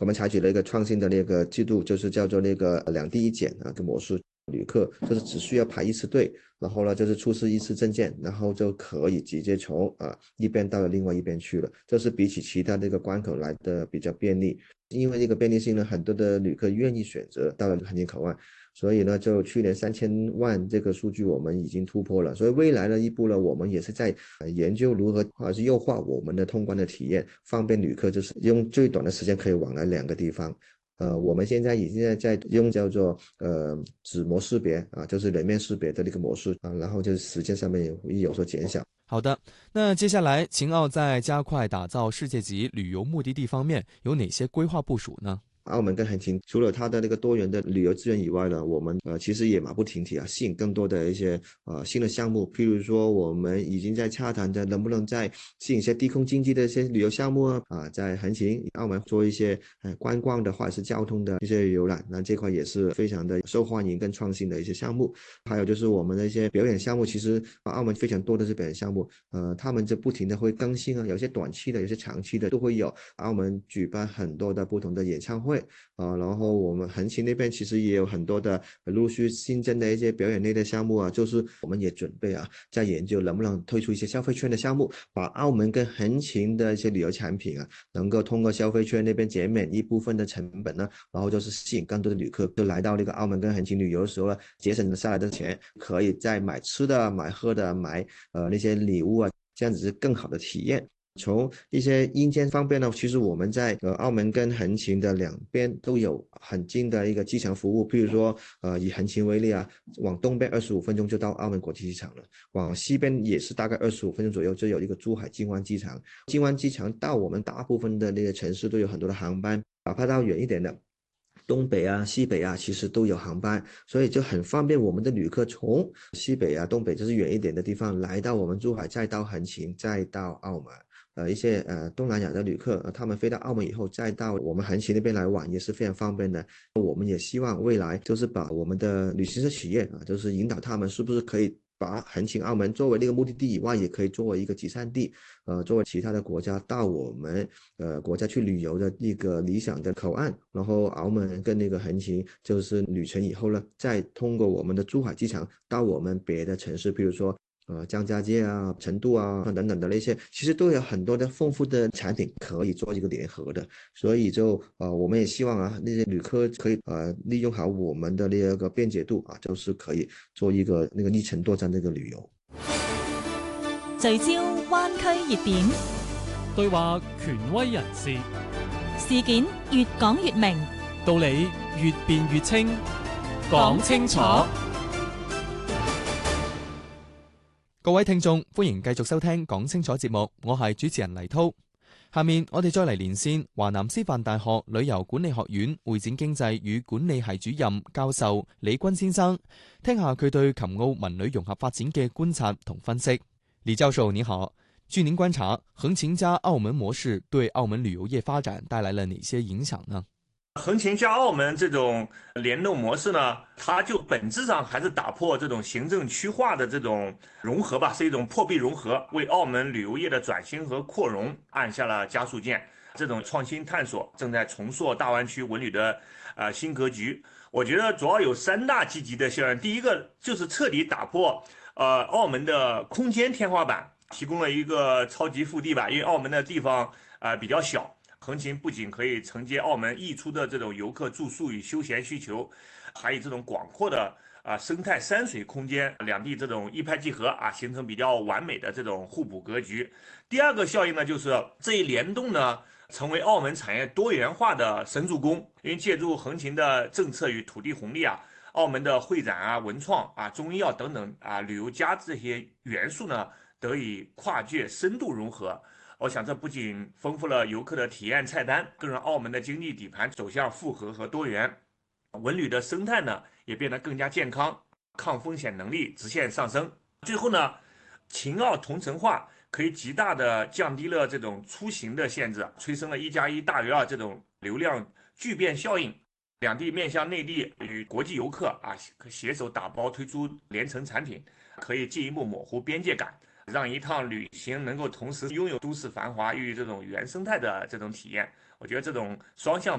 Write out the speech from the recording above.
我们采取了一个创新的那个制度，就是叫做那个两地一检啊的模式。旅客就是只需要排一次队，然后呢就是出示一次证件，然后就可以直接从一边到了另外一边去了。这是比起其他这个关口来的比较便利。因为这个便利性呢，很多的旅客愿意选择到了横琴口岸，所以呢，就去年3000万这个数据我们已经突破了。所以未来的一步呢，我们也是在研究如何还是优化我们的通关的体验，方便旅客就是用最短的时间可以往来两个地方。我们现在已经在用叫做指模识别啊，就是人面识别的那个模式啊，然后就是时间上面也会有所减小。 好的，那接下来秦澳在加快打造世界级旅游目的地方面有哪些规划部署呢？ 澳门跟横琴除了它的那个多元的旅游资源以外呢，我们其实也马不停蹄啊，吸引更多的一些新的项目。譬如说，我们已经在洽谈着能不能再吸引一些低空经济的一些旅游项目在横琴、澳门做一些观光的或者是交通的一些游览，那这块也是非常的受欢迎跟创新的一些项目。还有就是我们的一些表演项目，其实澳门非常多的是表演项目，他们就不停的会更新啊，有些短期的，有些长期的都会有。澳门举办很多的不同的演唱会。然后我们横琴那边其实也有很多的陆续新增的一些表演类的项目啊，就是我们也准备在研究能不能推出一些消费券的项目，把澳门跟横琴的一些旅游产品能够通过消费券那边减免一部分的成本呢，然后就是吸引更多的旅客就来到那个澳门跟横琴旅游的时候呢，节省下来的钱可以再买吃的、买喝的、买那些礼物啊，这样子是更好的体验。从一些硬件方面呢，其实我们在澳门跟横琴的两边都有很近的一个机场服务。譬如说，以横琴为例往东边25分钟就到澳门国际机场了，往西边也是大概25分钟左右就有一个珠海金湾机场。金湾机场到我们大部分的那个城市都有很多的航班，哪怕到远一点的。东北西北其实都有航班，所以就很方便我们的旅客从西北东北就是远一点的地方来到我们珠海，再到横琴，再到澳门。一些东南亚的旅客，他们飞到澳门以后，再到我们横琴那边来玩，也是非常方便的。我们也希望未来就是把我们的旅行社企业就是引导他们是不是可以把横琴、澳门作为那个目的地以外，也可以作为一个集散地，作为其他的国家到我们国家去旅游的一个理想的口岸。然后澳门跟那个横琴就是旅程以后呢，再通过我们的珠海机场到我们别的城市，比如说张家界成都等等的那些，其实都有很多的丰富的产品可以做一个联合的。所以就我们也希望那些旅客可以利用好我们的那个便捷度就是可以做一个那个一程多站的一个旅游。 聚焦灣區熱點， 對話權威人士， 事件越講越明， 道理越辯越清，講清楚。 各位聽眾，歡迎繼續收聽講清楚節目，我係主持人黎滔。下面我哋再嚟連線華南師範大學旅遊管理學院會展經濟與管理系主任教授李軍先生，聽下佢對琴澳文旅融合發展嘅觀察同分析。李教授你好，據您觀察，橫琴加澳門模式對澳門旅遊業發展帶來了哪些影響呢？ 橫琴加澳門這種聯動模式呢，它就本質上還是打破這種行政區劃的這種融合吧，是一種破壁融合，為澳門旅遊業的轉型和擴容按下了加速鍵。這種創新探索正在重塑大灣區文旅的新格局。我覺得主要有3大積極的效應，第一個就是徹底打破澳門的空間天花板，提供了一個超級腹地吧，因為澳門的地方比較小。橫琴不僅可以承接澳門溢出的這種遊客住宿與休閒需求，還有這種廣闊的生態山水空間，兩地這種一拍即合形成比較完美的這種互補格局。第二個效應呢，就是這一聯動呢，成為澳門產業多元化的神助攻。因為借助橫琴的政策與土地紅利澳門的會展文創中醫藥等等旅遊加這些元素呢，得以跨界深度融合。我想這不僅豐富了遊客的體驗菜單，更讓澳門的經濟底盤走向複合和多元，文旅的生態呢也變得更加健康，抗風險能力直線上升。最後呢，秦澳同城化可以極大的降低了這種出行的限制，催生了1+1大於2這種流量聚變效應。兩地面向內地與國際遊客攜手打包推出聯程產品，可以進一步模糊邊界感，讓一趟旅行能夠同時擁有都市繁華與這種原生態的這種體驗。我覺得這種雙向